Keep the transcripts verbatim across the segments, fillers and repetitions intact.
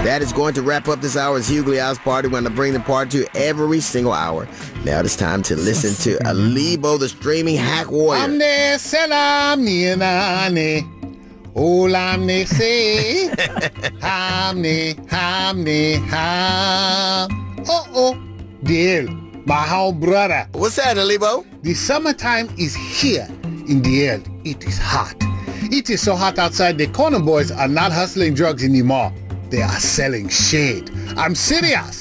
That is going to wrap up this hour's Hughley House Party. We're going to bring the party to every single hour. Now it's time to listen to Alibo, the streaming hack warrior. Amne selam niyane. Olamne se. Hamne, hamne, ham. Oh, oh. Deal. My home brother. What's that, Alibo? The summertime is here. In the end, it is hot. It is so hot outside, the corner boys are not hustling drugs anymore. They are selling shade. I'm serious.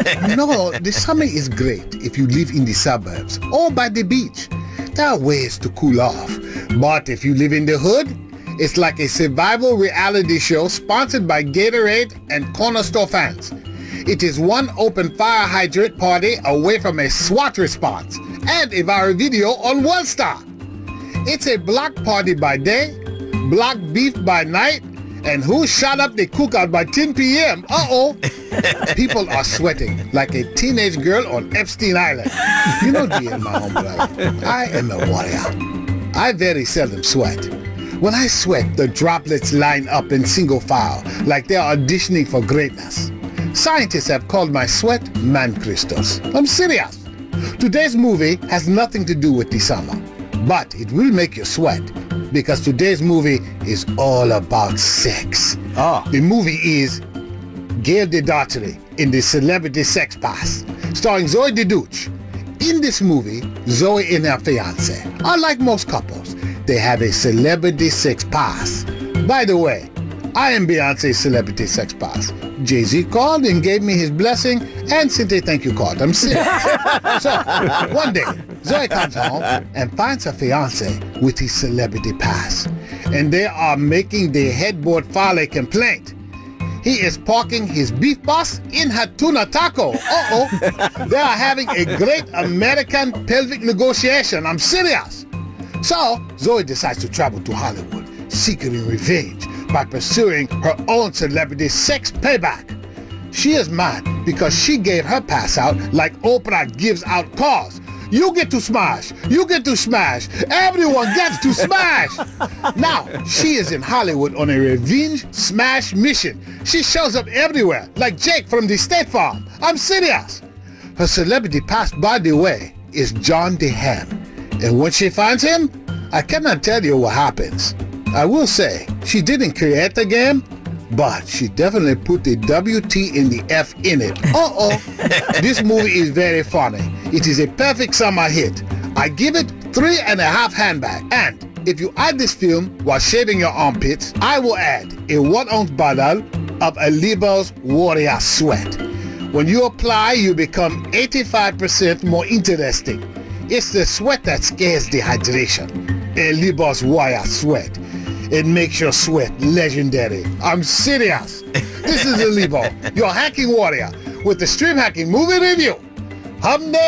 No, the summer is great if you live in the suburbs or by the beach. There are ways to cool off. But if you live in the hood, it's like a survival reality show sponsored by Gatorade and corner store fans. It is one open fire hydrant party away from a SWAT response and a viral video on Worldstar. It's a block party by day, block beef by night, and who shot up the cookout by ten p.m. Uh-oh. People are sweating like a teenage girl on Epstein Island. You know, dear, my home brother, I am a warrior. I very seldom sweat. When I sweat, the droplets line up in single file like they're auditioning for greatness. Scientists have called my sweat man crystals. I'm serious. Today's movie has nothing to do with the summer, but it will make you sweat because today's movie is all about sex. Oh. The movie is Gail DeDartery in the Celebrity Sex Pass, starring Zoe DeDuch. In this movie, Zoe and her fiance are like most couples. They have a celebrity sex pass. By the way, I am Beyonce's celebrity sex pass. Jay-Z called and gave me his blessing and sent a thank you card. I'm serious. So, one day, Zoe comes home and finds her fiance with his celebrity pass. And they are making the headboard file a complaint. He is parking his beef bus in her tuna taco. Uh-oh. They are having a great American pelvic negotiation. I'm serious. So, Zoe decides to travel to Hollywood, seeking revenge by pursuing her own celebrity sex payback. She is mad because she gave her pass out like Oprah gives out cars. You get to smash. You get to smash. Everyone gets to smash. Now, she is in Hollywood on a revenge smash mission. She shows up everywhere like Jake from the State Farm. I'm serious. Her celebrity pass, by the way, is John DeHam. And when she finds him, I cannot tell you what happens. I will say, she didn't create the game, but she definitely put the W T and the F in it. Uh-oh. This movie is very funny. It is a perfect summer hit. I give it three and a half handbag. And if you add this film while shaving your armpits, I will add a one ounce bottle of Alibo's Warrior Sweat. When you apply, you become eighty-five percent more interesting. It's the sweat that scares dehydration. Alibo's Warrior Sweat. It makes your sweat legendary. I'm serious. This is Alibo, your hacking warrior, with the Stream Hacking Movie Review. Humne